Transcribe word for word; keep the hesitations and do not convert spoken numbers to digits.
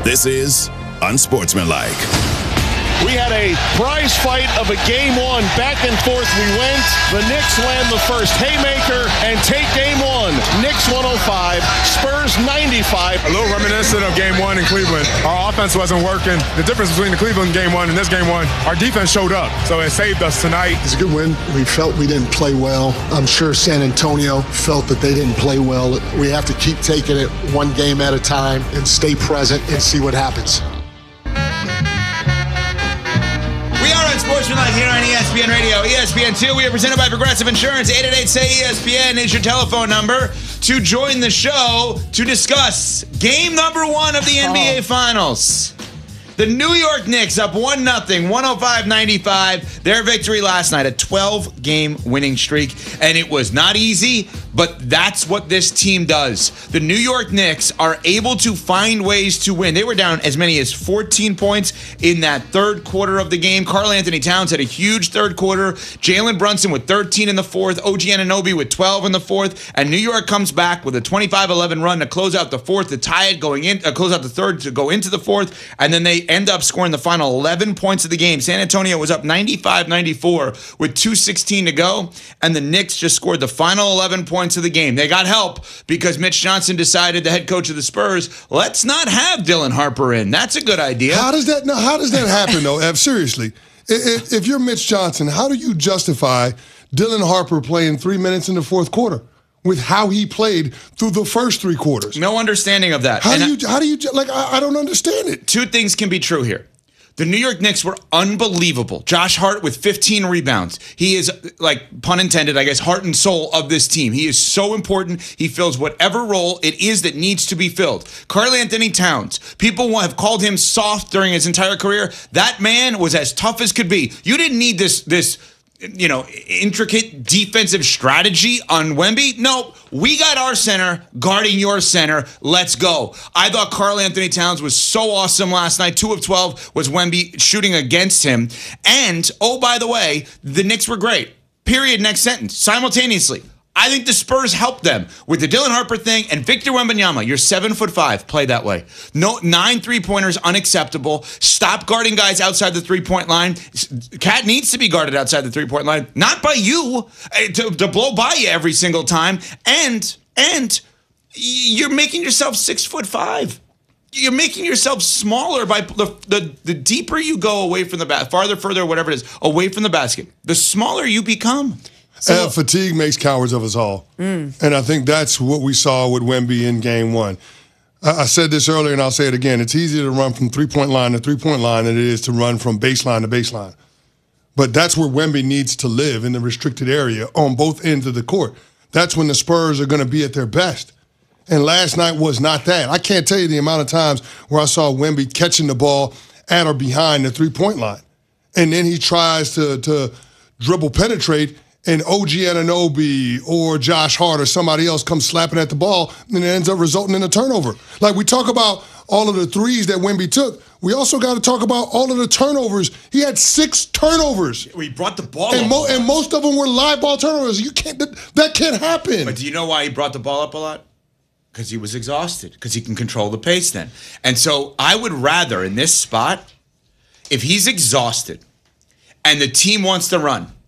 This is Unsportsmanlike. We had a prize fight of a game one. Back and forth we went. The Knicks land the first haymaker and take game one. Knicks one oh five, Spurs ninety-five. A little reminiscent of game one in Cleveland. Our offense wasn't working. The difference between the Cleveland game one and this game one, our defense showed up. So it saved us tonight. It's a good win. We felt we didn't play well. I'm sure San Antonio felt that they didn't play well. We have to keep taking it one game at a time and stay present and see what happens. We are Unsportsmanlike here on E S P N Radio, E S P N two. We are presented by Progressive Insurance. eight eight eight, S A Y, E S P N is your telephone number to join the show to discuss game number one of the N B A Finals. The New York Knicks up one nothing, one oh five ninety-five. Their victory last night, a twelve-game winning streak. And it was not easy, but that's what this team does. The New York Knicks are able to find ways to win. They were down as many as fourteen points in that third quarter of the game. Karl-Anthony Towns had a huge third quarter. Jalen Brunson with thirteen in the fourth. O G Anunoby with twelve in the fourth. And New York comes back with a twenty-five eleven run to close out the fourth, to tie it going in, uh, close out the third to go into the fourth. And then they end up scoring the final eleven points of the game. San Antonio was up ninety-five ninety-four with two sixteen to go. And the Knicks just scored the final eleven points of the game. They got help because Mitch Johnson decided, the head coach of the Spurs, let's not have Dylan Harper in. That's a good idea. How does that, no, how does that happen, though, Ev? Seriously. If, if you're Mitch Johnson, how do you justify Dylan Harper playing three minutes in the fourth quarter with how he played through the first three quarters? No understanding of that. How And do you, how do you, like, I, I don't understand it. Two things can be true here. The New York Knicks were unbelievable. Josh Hart with fifteen rebounds. He is, like, pun intended, I guess, heart and soul of this team. He is so important. He fills whatever role it is that needs to be filled. Karl-Anthony Towns, people have called him soft during his entire career. That man was as tough as could be. You didn't need this, this, you know, intricate defensive strategy on Wemby. No, we got our center guarding your center. Let's go. I thought Karl-Anthony Towns was so awesome last night. two of twelve was Wemby shooting against him. And, oh, by the way, the Knicks were great. Period. Next sentence. Simultaneously. I think the Spurs helped them with the Dylan Harper thing and Victor Wembanyama. You're seven foot five. Play that way. No, nine three-pointers, unacceptable. Stop guarding guys outside the three-point line. Cat needs to be guarded outside the three-point line, not by you, to, to blow by you every single time. And, and you're making yourself six foot five. You're making yourself smaller by the, the, the deeper you go away from the basket, farther, further, whatever it is, away from the basket, the smaller you become. So, and fatigue makes cowards of us all. Mm. And I think that's what we saw with Wemby in game one. I, I said this earlier, and I'll say it again. It's easier to run from three-point line to three-point line than it is to run from baseline to baseline. But that's where Wemby needs to live, in the restricted area on both ends of the court. That's when the Spurs are going to be at their best. And last night was not that. I can't tell you the amount of times where I saw Wemby catching the ball at or behind the three-point line. And then he tries to, to dribble penetrate, and O G Anunoby or Josh Hart or somebody else comes slapping at the ball, and it ends up resulting in a turnover. Like, we talk about all of the threes that Wemby took. We also got to talk about all of the turnovers. He had six turnovers. We brought the ball and up mo- And most of them were live ball turnovers. You can't. That, that can't happen. But do you know why he brought the ball up a lot? Because he was exhausted. Because he can control the pace then. And so I would rather, in this spot, if he's exhausted and the team wants to run,